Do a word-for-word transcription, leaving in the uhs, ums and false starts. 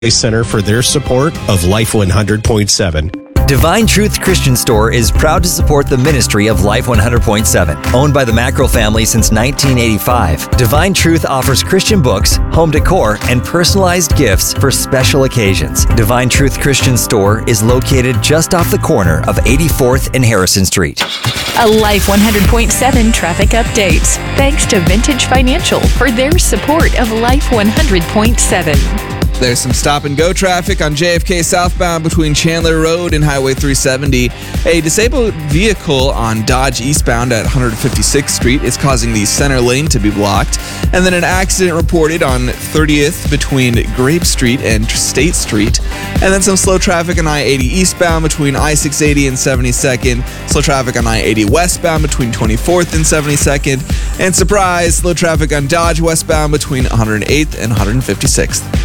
Center for their support of Life one hundred point seven. Divine Truth Christian Store is proud to support the ministry of Life one hundred point seven. Owned by the Mackerel family since nineteen eighty-five, Divine Truth offers Christian books, home decor, and personalized gifts for special occasions. Divine Truth Christian Store is located just off the corner of eighty-fourth and Harrison Street. A Life one hundred point seven traffic update. Thanks to Vintage Financial for their support of Life one hundred point seven. There's some stop-and-go traffic on J F K southbound between Chandler Road and Highway three seventy. A disabled vehicle on Dodge eastbound at one fifty-sixth Street is causing the center lane to be blocked. And then an accident reported on thirtieth between Grape Street and State Street. And then some slow traffic on I eighty eastbound between I six eighty and seventy-second. Slow traffic on I eighty westbound between twenty-fourth and seventy-second. And surprise, slow traffic on Dodge westbound between one hundred eighth and one hundred fifty-sixth.